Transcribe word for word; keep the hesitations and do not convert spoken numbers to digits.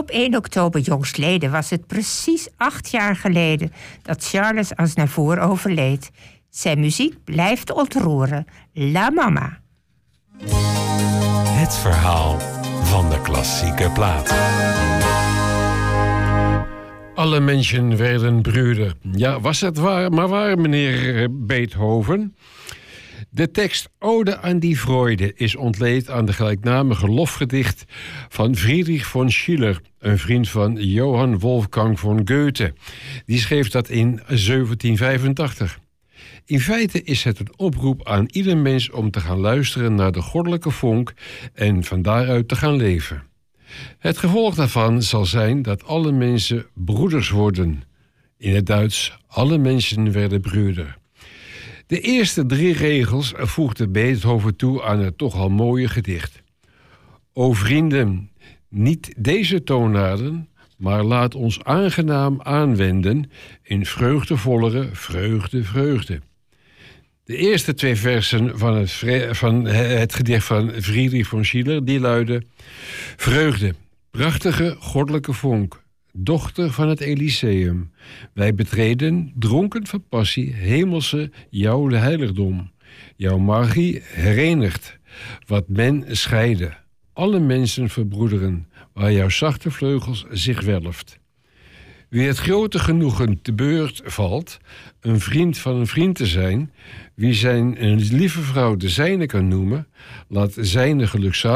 Op één oktober jongstleden was het precies acht jaar geleden dat Charles Aznavour overleed. Zijn muziek blijft ontroeren. La Mama. Het verhaal van de klassieke plaat. Alle mensen werden broeder. Ja, was het waar, maar waar, meneer Beethoven? De tekst Ode aan die Freude is ontleend aan de gelijknamige lofgedicht van Friedrich von Schiller, een vriend van Johann Wolfgang von Goethe. Die schreef dat in zeventien vijfentachtig. In feite is het een oproep aan ieder mens om te gaan luisteren naar de goddelijke vonk en van daaruit te gaan leven. Het gevolg daarvan zal zijn dat alle mensen broeders worden. In het Duits, alle mensen werden broeder. De eerste drie regels voegde Beethoven toe aan het toch al mooie gedicht. O vrienden, niet deze toonaarden, maar laat ons aangenaam aanwenden in vreugdevollere vreugde, vreugde. De eerste twee versen van het, vre- van het gedicht van Friedrich von Schiller, die luiden: Vreugde, prachtige goddelijke vonk, dochter van het Elyseum. Wij betreden, dronken van passie, hemelse jouw heiligdom. Jouw magie herenigt, wat men scheide. Alle mensen verbroederen, waar jouw zachte vleugels zich welft. Wie het grote genoegen te beurt valt, een vriend van een vriend te zijn, wie zijn een lieve vrouw de zijne kan noemen, laat zijne gelukzalig